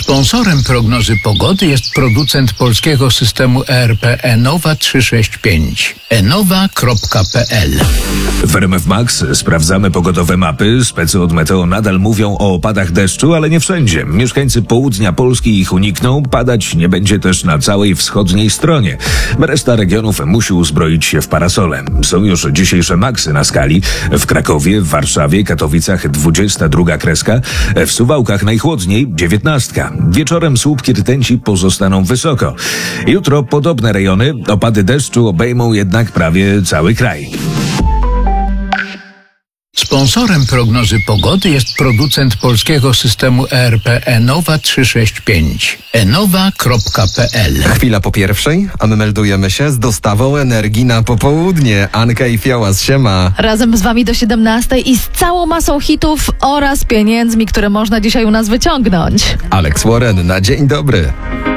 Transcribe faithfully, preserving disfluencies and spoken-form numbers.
Sponsorem prognozy pogody jest producent polskiego systemu E R P Enowa trzysta sześćdziesiąt pięć. enowa kropka p l. W R M F Max sprawdzamy pogodowe mapy. Specy od Meteo nadal mówią o opadach deszczu, ale nie wszędzie. Mieszkańcy południa Polski ich unikną. Padać nie będzie też na całej wschodniej stronie. Reszta regionów musi uzbroić się w parasole. Są już dzisiejsze maksy na skali. W Krakowie, w Warszawie, Katowicach dwudziesta druga kreska. W Suwałkach najchłodniej dziewiętnastka. Wieczorem słupki rtęci pozostaną wysoko. Jutro podobne rejony. Opady deszczu obejmą jednak prawie cały kraj. Sponsorem prognozy pogody jest producent polskiego systemu E R P Enowa trzysta sześćdziesiąt pięć. enowa kropka p l. Chwila po pierwszej, a my meldujemy się z dostawą energii na popołudnie. Anka i Fiołas, siema. Razem z wami do siedemnastej i z całą masą hitów oraz pieniędzmi, które można dzisiaj u nas wyciągnąć. Alex Warren, na dzień dobry.